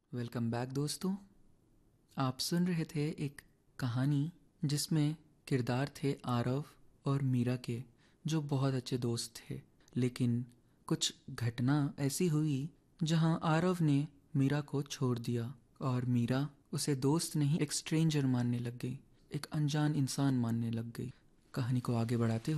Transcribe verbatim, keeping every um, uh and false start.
Welcome back दोस्तों। आप सुन रहे थे एक कहानी जिसमें किरदार थे आरव और मीरा के, जो बहुत अच्छे दोस्त थे। लेकिन कुछ घटना ऐसी हुई जहां आरव ने मीरा को छोड़ दिया और मीरा उसे दोस्त नहीं एक स्ट्रेंजर मानने लग गई, एक अनजान इंसान मानने लग गई। कहानी को आगे बढ़ाते हुए